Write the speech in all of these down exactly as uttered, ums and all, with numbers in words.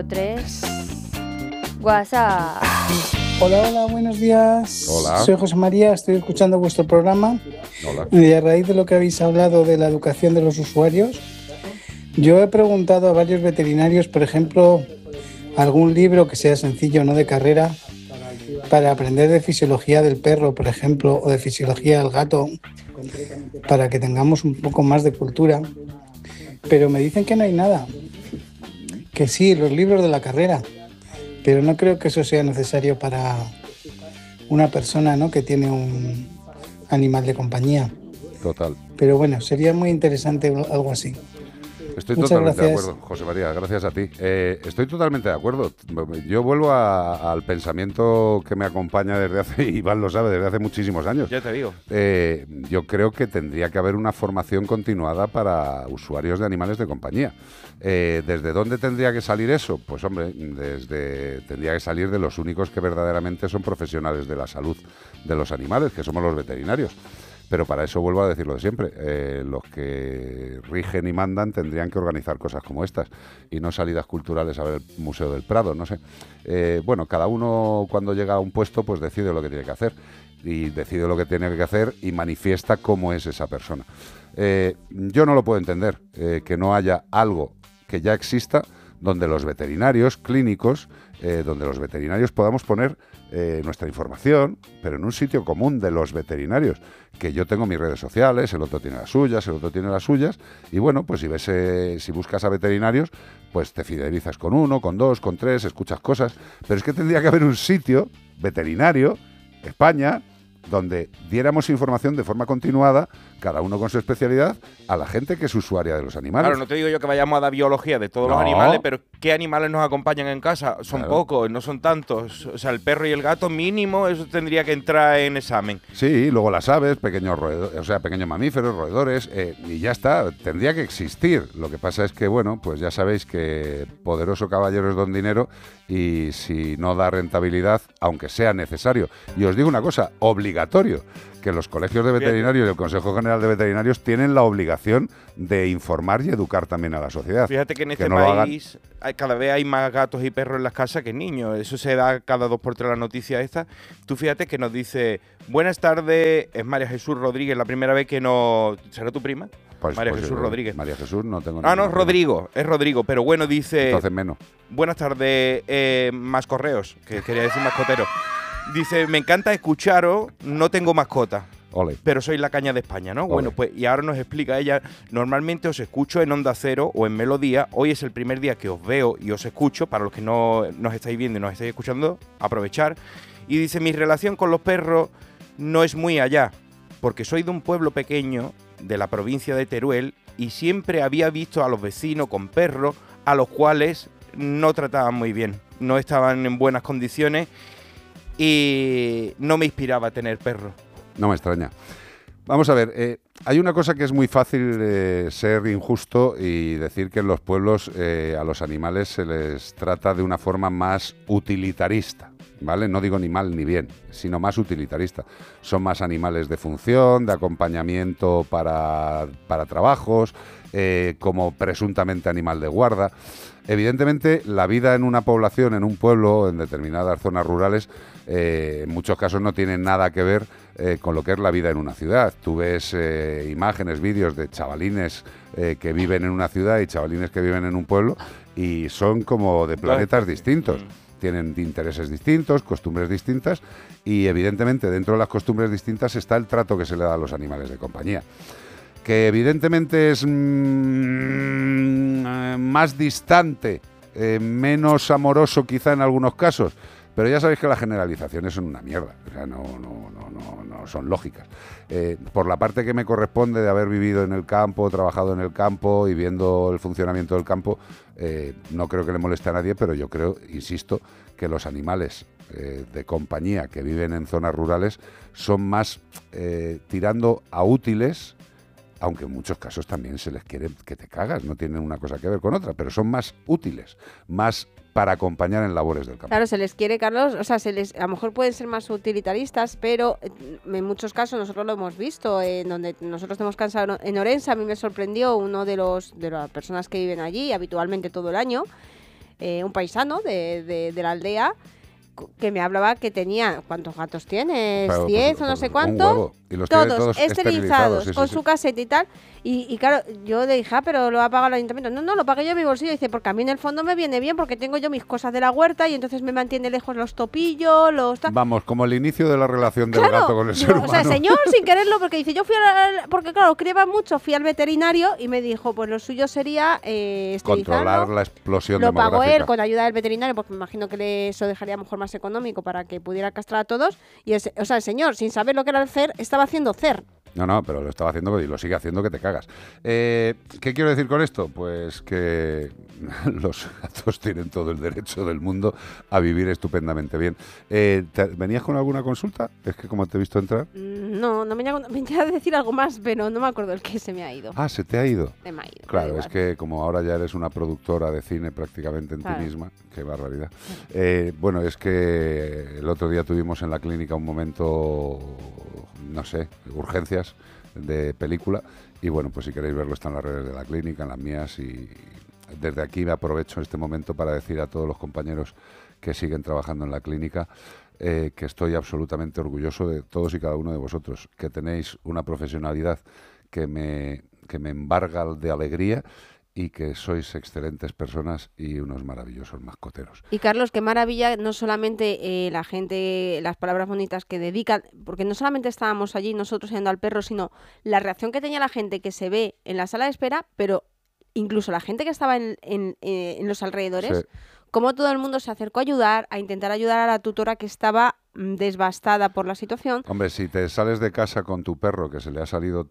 tres. WhatsApp. Hola, hola, buenos días. Hola. Soy José María, estoy escuchando vuestro programa. Hola. Y a raíz de lo que habéis hablado de la educación de los usuarios, yo he preguntado a varios veterinarios, por ejemplo, algún libro que sea sencillo, no de carrera, para aprender de fisiología del perro, por ejemplo, o de fisiología del gato, para que tengamos un poco más de cultura. Pero me dicen que no hay nada. Que sí, los libros de la carrera, pero no creo que eso sea necesario para una persona, ¿no?, que tiene un animal de compañía. Total. Pero bueno, sería muy interesante algo así. Estoy Muchas totalmente gracias. de acuerdo, José María, gracias a ti. Eh, estoy totalmente de acuerdo. Yo vuelvo a- al pensamiento que me acompaña desde hace, Iván lo sabe, desde hace muchísimos años. Ya te digo. Eh, yo creo que tendría que haber una formación continuada para usuarios de animales de compañía. Eh, ¿Desde dónde tendría que salir eso? Pues hombre, desde tendría que salir de los únicos que verdaderamente son profesionales de la salud de los animales, que somos los veterinarios. Pero para eso vuelvo a decir lo de siempre. Eh, los que rigen y mandan tendrían que organizar cosas como estas y no salidas culturales a ver el Museo del Prado, no sé. Eh, bueno, cada uno cuando llega a un puesto pues decide lo que tiene que hacer y decide lo que tiene que hacer y manifiesta cómo es esa persona. Eh, yo no lo puedo entender, eh, que no haya algo que ya exista donde los veterinarios clínicos, eh, donde los veterinarios podamos poner eh, nuestra información, pero en un sitio común de los veterinarios, que yo tengo mis redes sociales, el otro tiene las suyas, el otro tiene las suyas, y bueno, pues si ves, eh, si buscas a veterinarios, pues te fidelizas con uno, con dos, con tres, escuchas cosas, pero es que tendría que haber un sitio veterinario, España, donde diéramos información de forma continuada, cada uno con su especialidad, a la gente que es usuaria de los animales. Claro, no te digo yo que vayamos a dar biología de todos No. los animales, pero ¿qué animales nos acompañan en casa? Son Claro. pocos, no son tantos. O sea, el perro y el gato mínimo, eso tendría que entrar en examen. Sí, luego las aves, pequeños roedores, o sea, pequeños mamíferos, roedores, eh, y ya está, tendría que existir. Lo que pasa es que, bueno, pues ya sabéis que poderoso caballero es don dinero y si no da rentabilidad, aunque sea necesario. Y os digo una cosa, obligatorio, que los colegios de veterinarios y el Consejo General de Veterinarios tienen la obligación de informar y educar también a la sociedad. Fíjate que en este no lo hagan. país hay- cada vez hay más gatos y perros en las casas que niños. Eso se da cada dos por tres la noticia esta. Tú fíjate que nos dice, buenas tardes, es María Jesús Rodríguez, la primera vez que nos... ¿Será tu prima? Pues- María pues, Jesús eh, Rodríguez. María Jesús no tengo Ah, no, ningún es Rodrigo, es Rodrigo, pero bueno, dice... Entonces menos. Buenas tardes, eh, más correos, que quería decir mascotero. Dice, me encanta escucharos, no tengo mascota, Ole. pero soy la caña de España, ¿no? Bueno, pues y ahora nos explica ella, normalmente os escucho en Onda Cero o en Melodía, hoy es el primer día que os veo y os escucho, para los que no nos estáis viendo y nos estáis escuchando, aprovechar. Y dice, mi relación con los perros no es muy allá, porque soy de un pueblo pequeño de la provincia de Teruel y siempre había visto a los vecinos con perros a los cuales no trataban muy bien, no estaban en buenas condiciones y no me inspiraba a tener perros. No me extraña. Vamos a ver, eh, hay una cosa que es muy fácil eh, ser injusto y decir que en los pueblos eh, a los animales se les trata de una forma más utilitarista, ¿vale? No digo ni mal ni bien, sino más utilitarista. Son más animales de función, de acompañamiento para, para trabajos, eh, como presuntamente animal de guarda. Evidentemente, la vida en una población, en un pueblo, en determinadas zonas rurales, eh, en muchos casos no tiene nada que ver eh, con lo que es la vida en una ciudad. Tú ves eh, imágenes, vídeos de chavalines eh, que viven en una ciudad y chavalines que viven en un pueblo y son como de planetas distintos. Tienen intereses distintos, costumbres distintas y evidentemente dentro de las costumbres distintas está el trato que se le da a los animales de compañía. Que evidentemente es mmm, eh, más distante, eh, menos amoroso quizá en algunos casos, pero ya sabéis que las generalizaciones son una mierda, o sea, no, no, no, no, no son lógicas. Eh, por la parte que me corresponde de haber vivido en el campo, trabajado en el campo y viendo el funcionamiento del campo, eh, no creo que le moleste a nadie, pero yo creo, insisto, que los animales eh, de compañía que viven en zonas rurales son más eh, tirando a útiles, aunque en muchos casos también se les quiere que te cagas, no tienen una cosa que ver con otra, pero son más útiles, más para acompañar en labores del campo. Claro, se les quiere, Carlos, o sea, se les, a lo mejor pueden ser más utilitaristas, pero en muchos casos nosotros lo hemos visto, en donde nosotros tenemos cansado en Orense, a mí me sorprendió uno de los de las personas que viven allí habitualmente todo el año, eh, un paisano de, de, de la aldea, que me hablaba que tenía, ¿cuántos gatos tienes? Pero, ¿diez pues, o no sé pues, un cuántos? huevo. Y los todos, tiene todos esterilizados, esterilizados, sí, con sí, su sí. caseta y tal. Y, y claro, yo le dije, ah, pero lo ha pagado el ayuntamiento. No, no, lo pagué yo de mi bolsillo. Dice, porque a mí en el fondo me viene bien, porque tengo yo mis cosas de la huerta y entonces me mantiene lejos los topillos, los... ta-". Vamos, como el inicio de la relación del Claro, gato con el ser digo, humano. o sea, señor, sin quererlo, porque dice, yo fui al... Porque claro, criaba mucho, fui al veterinario y me dijo, pues lo suyo sería eh, Controlar esterilizarlo. la explosión Lo pagó demográfica. él con ayuda del veterinario, porque me imagino que le, eso dejaría mejor más económico para que pudiera castrar a todos. Y el, o sea, el señor, sin saber lo que era el C E R, estaba haciendo C E R. No, no, pero lo estaba haciendo y lo sigue haciendo que te cagas. Eh, ¿Qué quiero decir con esto? Pues que los gatos tienen todo el derecho del mundo a vivir estupendamente bien. Eh, ¿te- ¿Venías con alguna consulta? Es que como te he visto entrar... Mm, No, no venía, con- venía a decir algo más, pero no me acuerdo el que se me ha ido. Ah, se te ha ido. Se me ha ido. Claro, da es igual. que como ahora ya eres una productora de cine prácticamente en Claro. ti misma, qué barbaridad. Eh, bueno, es que el otro día tuvimos en la clínica un momento, no sé, urgencias de película y bueno, pues si queréis verlo está en las redes de la clínica, en las mías y desde aquí me aprovecho este momento para decir a todos los compañeros que siguen trabajando en la clínica eh, que estoy absolutamente orgulloso de todos y cada uno de vosotros, que tenéis una profesionalidad que me, que me embarga de alegría y que sois excelentes personas y unos maravillosos mascoteros. Y Carlos, qué maravilla, no solamente eh, la gente, las palabras bonitas que dedican, porque no solamente estábamos allí nosotros yendo al perro, sino la reacción que tenía la gente que se ve en la sala de espera, pero incluso la gente que estaba en, en, eh, en los alrededores, Sí. cómo todo el mundo se acercó a ayudar, a intentar ayudar a la tutora que estaba mm, devastada por la situación. Hombre, si te sales de casa con tu perro que se le ha salido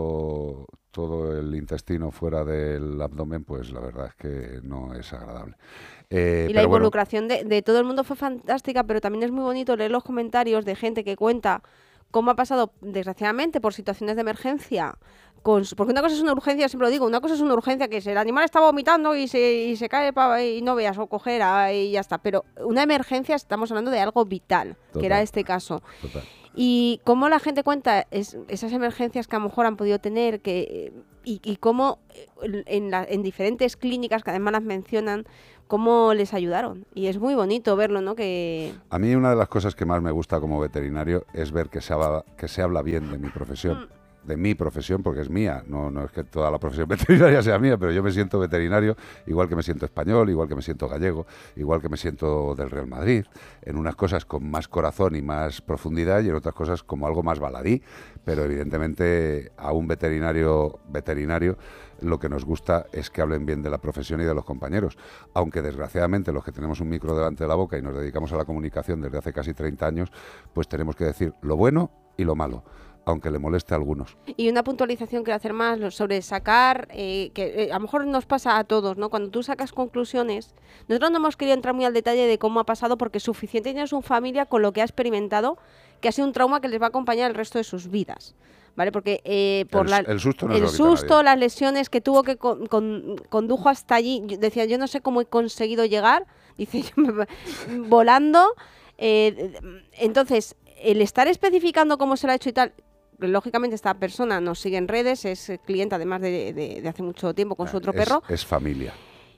todo, todo el intestino fuera del abdomen, pues la verdad es que no es agradable. Eh, Y la pero bueno, involucración de, de todo el mundo fue fantástica, pero también es muy bonito leer los comentarios de gente que cuenta cómo ha pasado, desgraciadamente, por situaciones de emergencia. Con su- porque una cosa es una urgencia, siempre lo digo, una cosa es una urgencia que es el animal está vomitando y se, y se cae pa- y no veas o coger ah, y ya está. Pero una emergencia, estamos hablando de algo vital, que era Total. este caso. total. Y cómo la gente cuenta es- esas emergencias que a lo mejor han podido tener que, y, y cómo eh, en, la- en diferentes clínicas, que además las mencionan, cómo les ayudaron. Y es muy bonito verlo, ¿no? Que A mí una de las cosas que más me gusta como veterinario es ver que se habla, que se habla bien de mi profesión. De mi profesión, porque es mía, no, no es que toda la profesión veterinaria sea mía, pero yo me siento veterinario, igual que me siento español, igual que me siento gallego, igual que me siento del Real Madrid, en unas cosas con más corazón y más profundidad y en otras cosas como algo más baladí, pero evidentemente a un veterinario veterinario lo que nos gusta es que hablen bien de la profesión y de los compañeros, aunque desgraciadamente los que tenemos un micro delante de la boca y nos dedicamos a la comunicación desde hace casi treinta años, pues tenemos que decir lo bueno y lo malo, aunque le moleste a algunos. Y una puntualización quiero hacer más lo- sobre sacar, eh, que eh, a lo mejor nos pasa a todos, ¿no? Cuando tú sacas conclusiones, nosotros no hemos querido entrar muy al detalle de cómo ha pasado, porque suficiente tiene su familia con lo que ha experimentado, que ha sido un trauma que les va a acompañar el resto de sus vidas, ¿vale? Porque eh, por El- la, el susto no se el lo quita susto, nadie. las lesiones que tuvo que con- con- condujo hasta allí, yo decía, yo no sé cómo he conseguido llegar, dice, yo me- volando, eh, entonces, el estar especificando cómo se lo ha hecho y tal, lógicamente esta persona nos sigue en redes, es eh, cliente además de, de- de hace mucho tiempo con su otro Es- perro Es familia.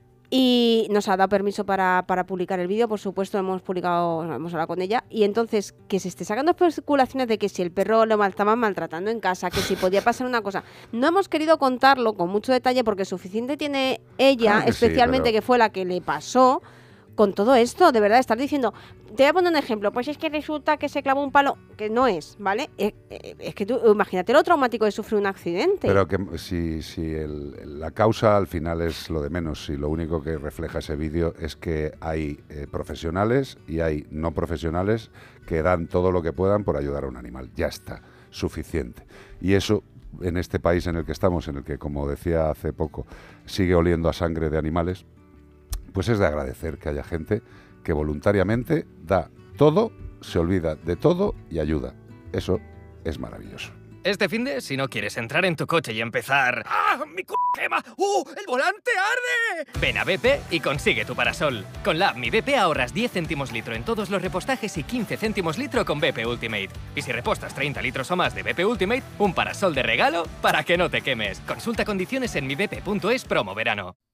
y nos ha dado permiso para, para publicar el vídeo, por supuesto, hemos publicado, hemos hablado con ella y entonces que se esté sacando especulaciones de que si el perro lo mal- estaban maltratando en casa, que si podía pasar una cosa. No hemos querido contarlo con mucho detalle porque suficiente tiene ella, Claro que sí, especialmente pero- que fue la que le pasó con todo esto, de verdad, estar diciendo, te voy a poner un ejemplo, pues es que resulta que se clavó un palo, que no es, ¿vale? Es, es que tú, imagínate lo traumático de sufrir un accidente. Pero que si, si el- la causa al final es lo de menos, si lo único que refleja ese vídeo es que hay eh, profesionales y hay no profesionales que dan todo lo que puedan por ayudar a un animal. Ya está, suficiente. Y eso, en este país en el que estamos, en el que, como decía hace poco, sigue oliendo a sangre de animales, pues es de agradecer que haya gente que voluntariamente da todo, se olvida de todo y ayuda. Eso es maravilloso. Este finde, si no quieres entrar en tu coche y empezar... ¡Ah, mi c quema! ¡Uh, el volante arde! Ven a B P y consigue tu parasol. Con la app Mi B P ahorras diez céntimos litro en todos los repostajes y quince céntimos litro con B P Ultimate. Y si repostas treinta litros o más de B P Ultimate, un parasol de regalo para que no te quemes. Consulta condiciones en mi b p punto es promo verano.